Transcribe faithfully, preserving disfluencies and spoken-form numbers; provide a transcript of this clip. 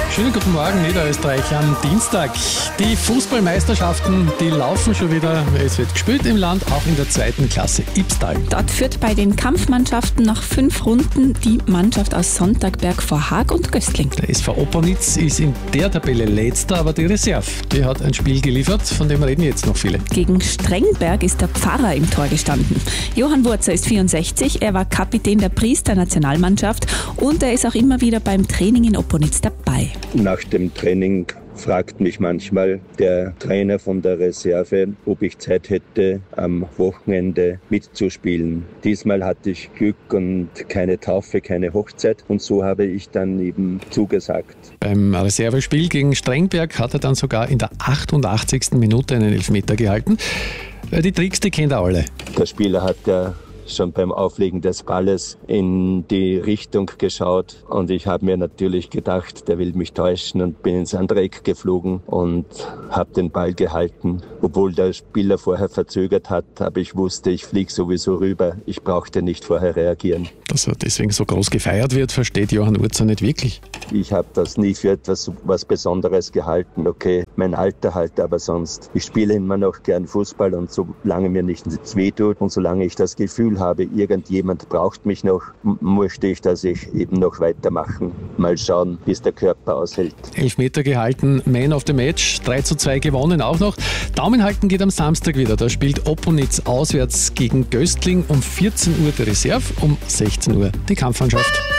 Schönen guten Morgen, Niederösterreich am Dienstag. Die Fußballmeisterschaften, die laufen schon wieder. Es wird gespielt im Land, auch in der zweiten Klasse Ibstal. Dort führt bei den Kampfmannschaften nach fünf Runden die Mannschaft aus Sonntagberg vor Haag und Göstling. Der S V Opernitz ist in der Tabelle letzter, aber die Reserve, die hat ein Spiel geliefert, von dem reden jetzt noch viele. Gegen Strengberg ist der Pfarrer im Tor gestanden. Johann Wurzer ist vierundsechzig, er war Kapitän der Priester-Nationalmannschaft und er ist auch immer wieder beim Training in Opernitz dabei. Nach dem Training fragt mich manchmal der Trainer von der Reserve, ob ich Zeit hätte, am Wochenende mitzuspielen. Diesmal hatte ich Glück und keine Taufe, keine Hochzeit und so habe ich dann eben zugesagt. Beim Reservespiel gegen Strengberg hat er dann sogar in der achtundachtzigsten Minute einen Elfmeter gehalten. Die Tricks, die kennt er alle. Der Spieler hat ja schon beim Auflegen des Balles in die Richtung geschaut und ich habe mir natürlich gedacht, der will mich täuschen und bin ins andere Eck geflogen und habe den Ball gehalten. Obwohl der Spieler vorher verzögert hat, aber ich wusste, ich fliege sowieso rüber. Ich brauchte nicht vorher reagieren. Dass er deswegen so groß gefeiert wird, versteht Johann Wurzer nicht wirklich. Ich habe das nie für etwas was Besonderes gehalten. Okay, mein Alter halt, aber sonst. Ich spiele immer noch gern Fußball und solange mir nichts wehtut und solange ich das Gefühl habe, irgendjemand braucht mich noch, möchte ich, dass ich eben noch weitermachen. Mal schauen, bis der Körper aushält. Elfmeter gehalten, Man of the Match, drei zu zwei gewonnen auch noch. Daumen halten geht am Samstag wieder. Da spielt Opernitz auswärts gegen Göstling um vierzehn Uhr die Reserve, um sechzehn Uhr die Kampfmannschaft.